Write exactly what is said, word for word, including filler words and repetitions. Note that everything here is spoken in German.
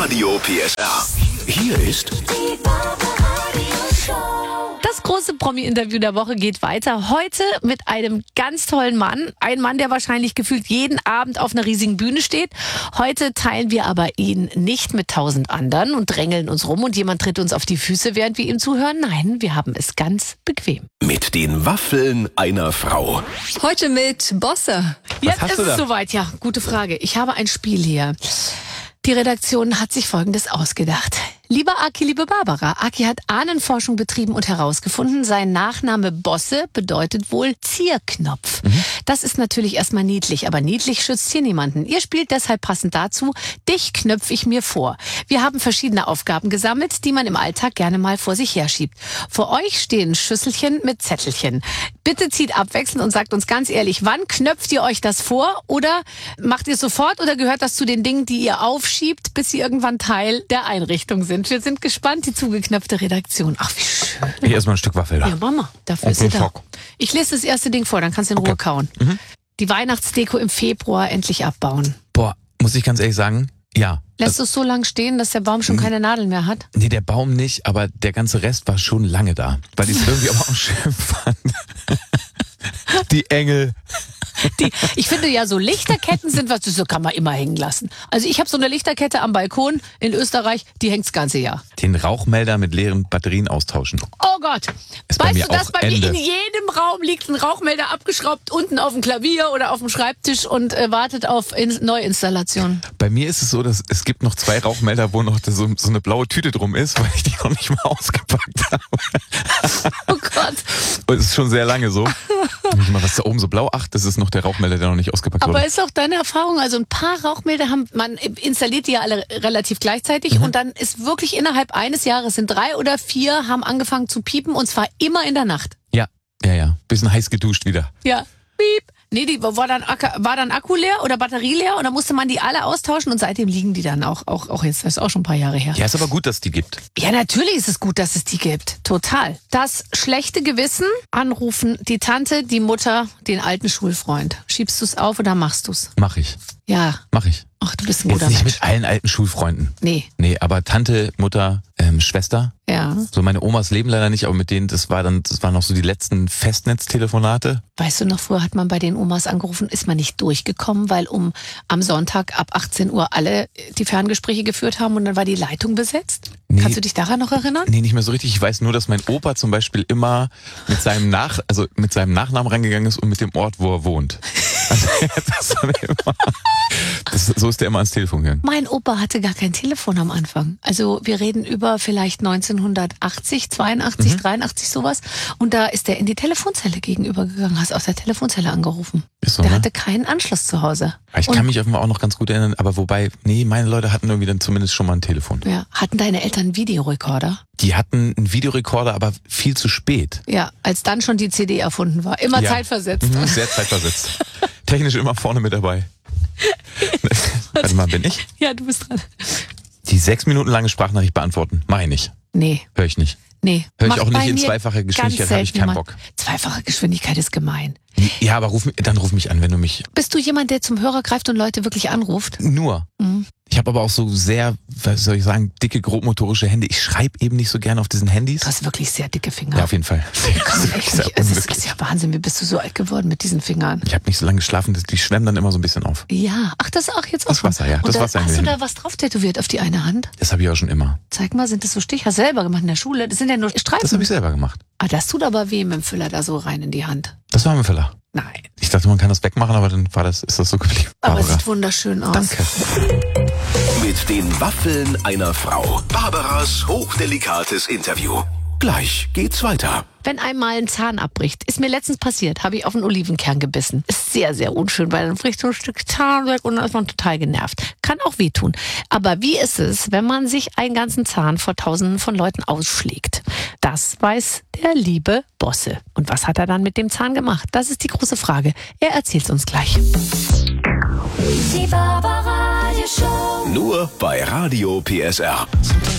Radio P S R. Hier ist Die Barbaradio-Show. Das große Promi-Interview der Woche geht weiter. Heute mit einem ganz tollen Mann. Ein Mann, der wahrscheinlich gefühlt jeden Abend auf einer riesigen Bühne steht. Heute teilen wir aber ihn nicht mit tausend anderen und drängeln uns rum und jemand tritt uns auf die Füße, während wir ihm zuhören. Nein, wir haben es ganz bequem. mit den Waffeln einer Frau. Heute mit Bosse. Jetzt hast ist du es da? soweit. Ja, gute Frage. Ich habe ein Spiel hier. Die Redaktion hat sich Folgendes ausgedacht. Lieber Aki, liebe Barbara, Aki hat Ahnenforschung betrieben und herausgefunden, sein Nachname Bosse bedeutet wohl Zierknopf. Mhm. Das ist natürlich erstmal niedlich, aber niedlich schützt hier niemanden. Ihr spielt deshalb passend dazu, dich knöpf ich mir vor. Wir haben verschiedene Aufgaben gesammelt, die man im Alltag gerne mal vor sich herschiebt. Vor euch stehen Schüsselchen mit Zettelchen. Bitte zieht abwechselnd und sagt uns ganz ehrlich, wann knöpft ihr euch das vor oder macht ihr es sofort oder gehört das zu den Dingen, die ihr aufschiebt, bis sie irgendwann Teil der Einrichtung sind? Wir sind gespannt, die zugeknöpfte Redaktion. Ach, wie schön. Hier erstmal ein Stück Waffel da. Ja, Mama, dafür Und ist sie einen da. Schock. Ich lese das erste Ding vor, dann kannst du in Ruhe kauen. Die Weihnachtsdeko im Februar endlich abbauen. Boah, muss ich ganz ehrlich sagen, ja. Lässt du es so lang stehen, dass der Baum schon keine Nadeln mehr hat? Nee, der Baum nicht, aber der ganze Rest war schon lange da. Weil ich es irgendwie aber auch schön fand. Die Engel. Die, ich finde ja, so Lichterketten sind was, so kann man immer hängen lassen. Also ich habe so eine Lichterkette am Balkon in Österreich, die hängt das ganze Jahr. Den Rauchmelder mit leeren Batterien austauschen. Oh Gott, Ist bei weißt mir du, dass auch bei mir Ende. in jedem Raum liegt ein Rauchmelder abgeschraubt, unten auf dem Klavier oder auf dem Schreibtisch und äh, wartet auf in Neuinstallation. Bei mir ist es so, dass es gibt noch zwei Rauchmelder, wo noch so, so eine blaue Tüte drum ist, weil ich die noch nicht mal ausgepackt habe. Oh Gott. Und es ist schon sehr lange so. Und ich mal, was ist da oben so blau? Ach, das ist noch der Rauchmelder, der noch nicht ausgepackt Aber wurde. ist auch deine Erfahrung, also ein paar Rauchmelder haben, man installiert die ja alle relativ gleichzeitig Mhm. und dann ist wirklich innerhalb eines Jahres sind drei oder vier haben angefangen zu piepen und zwar immer in der Nacht. Ja, ja, ja. Bisschen heiß geduscht wieder. Ja. Piep. Nee, die war dann, Ak- war dann Akku leer oder Batterie leer und dann musste man die alle austauschen und seitdem liegen die dann auch, auch, auch jetzt, das ist auch schon ein paar Jahre her. Ja, ist aber gut, dass es die gibt. Ja, natürlich ist es gut, dass es die gibt. Total. Das schlechte Gewissen, anrufen, die Tante, die Mutter, den alten Schulfreund. Schiebst du es auf oder machst du es? Mach ich. Ja. Mach ich. Ach, du bist ein Jetzt guter nicht Mensch. mit allen alten Schulfreunden. Nee, Nee, aber Tante, Mutter, ähm, Schwester. ja. So meine Omas leben leider nicht, aber mit denen, das war dann, das waren noch so die letzten Festnetztelefonate. Weißt du noch, früher hat man bei den Omas angerufen, ist man nicht durchgekommen, weil um am Sonntag ab achtzehn Uhr alle die Ferngespräche geführt haben und dann war die Leitung besetzt? Nee. Kannst du dich daran noch erinnern? Nee, nicht mehr so richtig. Ich weiß nur, dass mein Opa zum Beispiel immer mit seinem Nach, also mit seinem Nachnamen rangegangen ist und mit dem Ort, wo er wohnt. Also, das war der immer, das, so ist der immer ans Telefon gegangen. Mein Opa hatte gar kein Telefon am Anfang. Also wir reden über vielleicht neunzehnhundertachtzig, zweiundachtzig, dreiundachtzig sowas. Und da ist er in die Telefonzelle gegenübergegangen, hast aus der Telefonzelle angerufen. Ist so, Der ne? hatte keinen Anschluss zu Hause. Ich Und- kann mich auf jeden Fall auch noch ganz gut erinnern, aber wobei, nee, meine Leute hatten irgendwie dann zumindest schon mal ein Telefon. Ja, hatten deine Eltern einen Videorekorder? Die hatten einen Videorekorder, aber viel zu spät. Ja, als dann schon die C D erfunden war. Immer Ja. zeitversetzt. Mhm, sehr zeitversetzt. Technisch immer vorne mit dabei. Warte mal, bin ich? Ja, du bist dran. Die sechs Minuten lange Sprachnachricht beantworten, mach ich nicht. Nee, Hör ich nicht. nee. Hör ich Macht auch nicht bei in mir zweifacher Geschwindigkeit, ganz habe ich selten keinen jemand. Bock. Zweifache Geschwindigkeit ist gemein. Ja, aber ruf, mich- dann ruf mich an, wenn du mich Bist du jemand, der zum Hörer greift und Leute wirklich anruft? nur. Mhm. Ich habe aber auch so sehr, was soll ich sagen, dicke, grobmotorische Hände. Ich schreibe eben nicht so gerne auf diesen Handys. Du hast wirklich sehr dicke Finger. Ja, auf jeden Fall. Komm, Das ist echt wirklich sehr nicht. Es ist, unglücklich. ist ja Wahnsinn, wie bist du so alt geworden mit diesen Fingern? Ich habe nicht so lange geschlafen, die schwemmen dann immer so ein bisschen auf. Ja, ach, das auch jetzt auch Das schon. Wasser, ja, Und das da, Wasser in hast den du da Händen. was drauf tätowiert auf die eine Hand? Das habe ich auch schon immer. Zeig mal, sind das so Stich? Hast du selber gemacht in der Schule? Das sind ja nur Streifen. Das habe ich selber gemacht. Ah, das tut aber weh mit dem Füller da so rein in die Hand. Das war mein Fehler. Nein. Ich dachte, man kann das wegmachen, aber dann war das, ist das so geblieben. Aber es Barbara. sieht wunderschön aus. Danke. Mit den Waffeln einer Frau. Barbaras hochdelikates Interview. Gleich geht's weiter. Wenn einmal ein Zahn abbricht, ist mir letztens passiert, habe ich auf einen Olivenkern gebissen. Ist sehr, sehr unschön, weil dann bricht so ein Stück Zahn weg und dann ist man total genervt. Kann auch wehtun. Aber wie ist es, wenn man sich einen ganzen Zahn vor Tausenden von Leuten ausschlägt? Das weiß der liebe Bosse. Und was hat er dann mit dem Zahn gemacht? Das ist die große Frage. Er erzählt es uns gleich. Die Barbaradio-Show. Nur bei Radio P S R.